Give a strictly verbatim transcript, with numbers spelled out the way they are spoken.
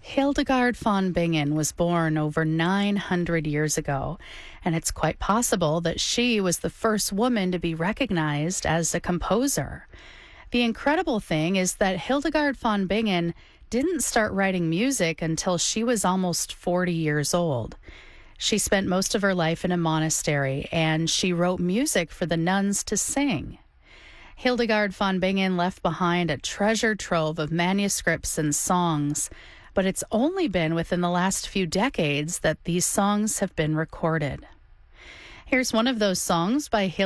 Hildegard von Bingen was born over nine hundred years ago, and it's quite possible that she was the first woman to be recognized as a composer. The incredible thing is that Hildegard von Bingen didn't start writing music until she was almost forty years old. She spent most of her life in a monastery, and she wrote music for the nuns to sing. Hildegard von Bingen left behind a treasure trove of manuscripts and songs, but it's only been within the last few decades that these songs have been recorded. Here's one of those songs by Hildegard